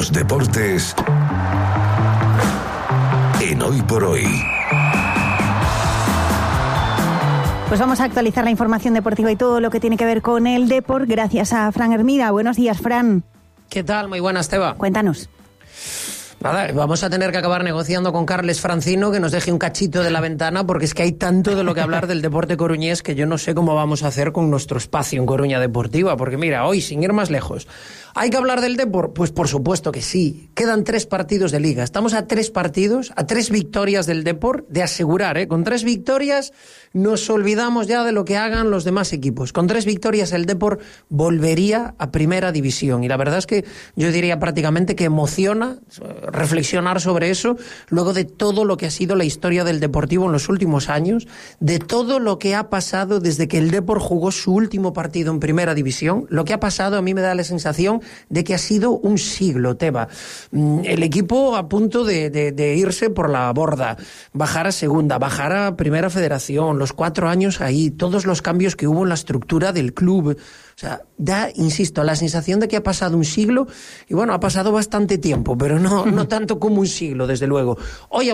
Los deportes en Hoy por Hoy. Pues vamos a actualizar la información deportiva y todo lo que tiene que ver con el deporte gracias a Fran Hermida. Buenos días, Fran. ¿Qué tal? Muy buenas, Teba. Cuéntanos. Nada, vamos a tener que acabar negociando con Carles Francino que nos deje un cachito de la ventana, porque es que hay tanto de lo que hablar del deporte coruñés que yo no sé cómo vamos a hacer con nuestro espacio en Coruña Deportiva, porque mira, hoy, sin ir más lejos, ¿hay que hablar del deporte? Pues por supuesto que sí. Quedan 3 partidos de Liga. Estamos a 3 partidos, a 3 victorias del deporte, de asegurar, con 3 victorias nos olvidamos ya de lo que hagan los demás equipos. Con 3 victorias el deporte volvería a Primera División. Y la verdad es que yo diría prácticamente que emociona reflexionar sobre eso, luego de todo lo que ha sido la historia del Deportivo en los últimos años, de todo lo que ha pasado desde que el Depor jugó su último partido en Primera División. Lo que ha pasado a mí me da la sensación de que ha sido un siglo, Teba. El equipo a punto de irse por la borda, bajar a Segunda, bajar a Primera Federación, los 4 años ahí, todos los cambios que hubo en la estructura del club. O sea, da, insisto, la sensación de que ha pasado un siglo, y bueno, ha pasado bastante tiempo, pero no tanto como un siglo, desde luego. Hoy